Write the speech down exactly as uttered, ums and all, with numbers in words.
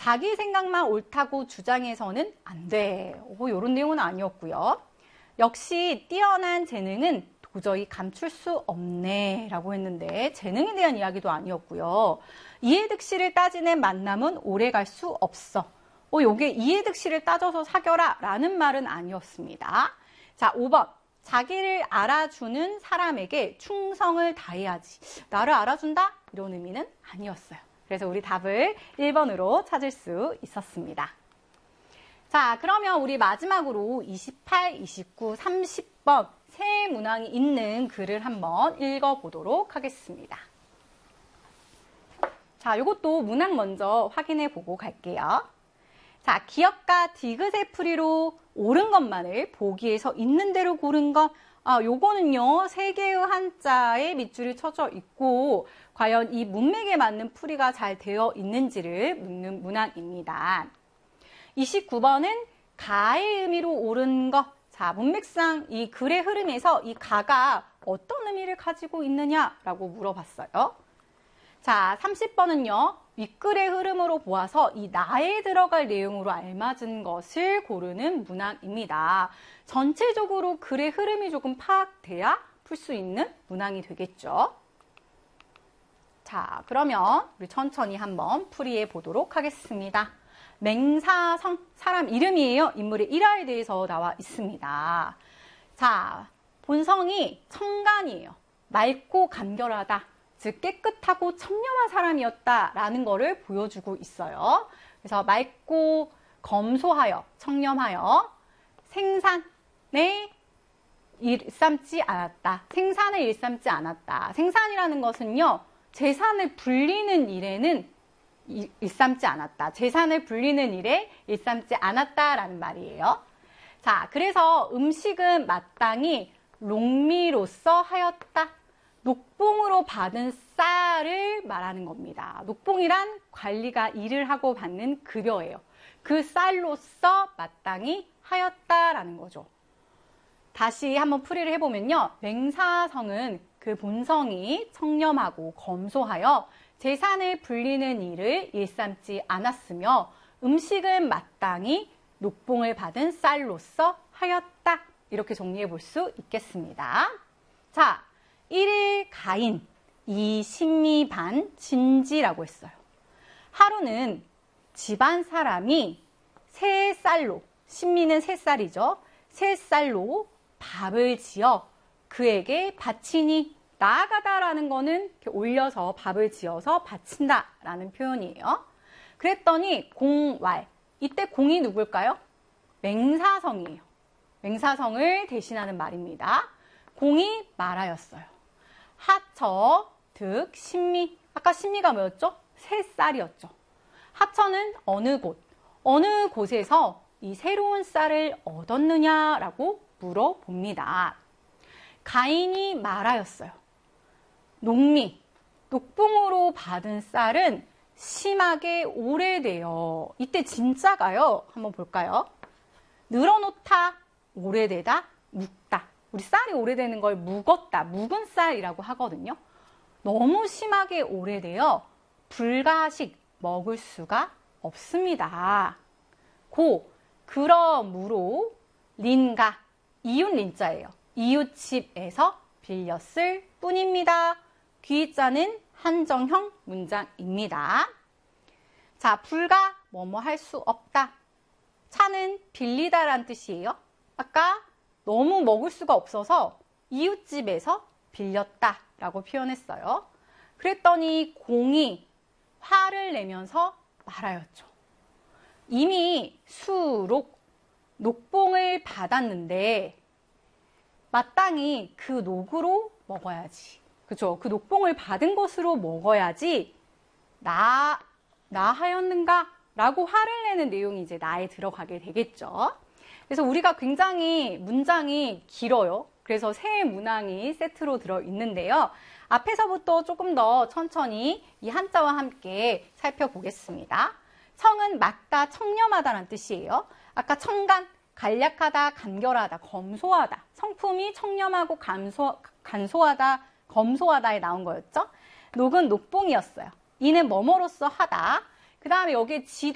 자기 생각만 옳다고 주장해서는 안 돼. 오, 이런 내용은 아니었고요. 역시 뛰어난 재능은 도저히 감출 수 없네 라고 했는데 재능에 대한 이야기도 아니었고요. 이해득실을 따지는 만남은 오래 갈 수 없어. 어, 요게 이해득실을 따져서 사겨라 라는 말은 아니었습니다. 자, 오 번. 자기를 알아주는 사람에게 충성을 다해야지. 나를 알아준다? 이런 의미는 아니었어요. 그래서 우리 답을 일 번으로 찾을 수 있었습니다. 자, 그러면 우리 마지막으로 이십팔, 이십구, 삼십 번 세 문항이 있는 글을 한번 읽어보도록 하겠습니다. 자, 이것도 문항 먼저 확인해 보고 갈게요. 자, 기역과 디귿의 풀이로 옳은 것만을 보기에서 있는 대로 고른 것. 아, 요거는요, 세 개의 한자에 밑줄이 쳐져 있고, 과연 이 문맥에 맞는 풀이가 잘 되어 있는지를 묻는 문항입니다. 이십구 번은 가의 의미로 옳은 것. 자, 문맥상 이 글의 흐름에서 이 가가 어떤 의미를 가지고 있느냐라고 물어봤어요. 자, 삼십 번은요. 윗글의 흐름으로 보아서 이 나에 들어갈 내용으로 알맞은 것을 고르는 문항입니다. 전체적으로 글의 흐름이 조금 파악돼야 풀 수 있는 문항이 되겠죠. 자, 그러면 우리 천천히 한번 풀이해 보도록 하겠습니다. 맹사성, 사람 이름이에요. 인물의 일화에 대해서 나와 있습니다. 자, 본성이 청간이에요. 맑고 간결하다. 즉 깨끗하고 청렴한 사람이었다라는 것을 보여주고 있어요. 그래서 맑고 검소하여, 청렴하여 생산에 일삼지 않았다. 생산을 일삼지 않았다. 생산이라는 것은요. 재산을 불리는 일에는 일삼지 않았다. 재산을 불리는 일에 일삼지 않았다라는 말이에요. 자, 그래서 음식은 마땅히 농미로서 하였다. 녹봉으로 받은 쌀을 말하는 겁니다. 녹봉이란 관리가 일을 하고 받는 급여예요. 그 쌀로서 마땅히 하였다라는 거죠. 다시 한번 풀이를 해보면요. 맹사성은 그 본성이 청렴하고 검소하여 재산을 불리는 일을 일삼지 않았으며 음식은 마땅히 녹봉을 받은 쌀로서 하였다. 이렇게 정리해 볼 수 있겠습니다. 자, 일 일 가인, 이 신미 반 진지라고 했어요. 하루는 집안 사람이 세 쌀로, 신미는 세 쌀이죠. 세 쌀로 밥을 지어 그에게 바치니 나아가다라는 거는 이렇게 올려서 밥을 지어서 바친다라는 표현이에요. 그랬더니 공왈, 이때 공이 누굴까요? 맹사성이에요. 맹사성을 대신하는 말입니다. 공이 말하였어요. 하처, 득, 신미. 아까 신미가 뭐였죠? 세 쌀이었죠. 하처는 어느 곳, 어느 곳에서 이 새로운 쌀을 얻었느냐라고 물어봅니다. 가인이 말하였어요. 농미, 녹봉으로 받은 쌀은 심하게 오래되어. 이때 진짜가요. 한번 볼까요? 늘어놓다, 오래되다, 묵다. 우리 쌀이 오래되는 걸 묵었다, 묵은 쌀이라고 하거든요. 너무 심하게 오래되어 불가식, 먹을 수가 없습니다. 고, 그러므로 린가, 이웃 린자예요. 이웃집에서 빌렸을 뿐입니다. 귀자는 한정형 문장입니다. 자, 불가, 뭐뭐 할 수 없다. 차는 빌리다란 뜻이에요. 아까 너무 먹을 수가 없어서 이웃집에서 빌렸다라고 표현했어요. 그랬더니 공이 화를 내면서 말하였죠. 이미 수록, 녹봉을 받았는데 마땅히 그 녹으로 먹어야지. 그죠? 그 녹봉을 받은 것으로 먹어야지 나, 나 하였는가? 라고 화를 내는 내용이 이제 나에 들어가게 되겠죠. 그래서 우리가 굉장히 문장이 길어요. 그래서 세 문항이 세트로 들어있는데요. 앞에서부터 조금 더 천천히 이 한자와 함께 살펴보겠습니다. 청은 맑다, 청렴하다는 뜻이에요. 아까 청간, 간략하다, 간결하다, 검소하다. 성품이 청렴하고 감소, 간소하다, 검소하다에 나온 거였죠. 녹은 녹봉이었어요. 이는 뭐뭐로서 하다. 그 다음에 여기에 지도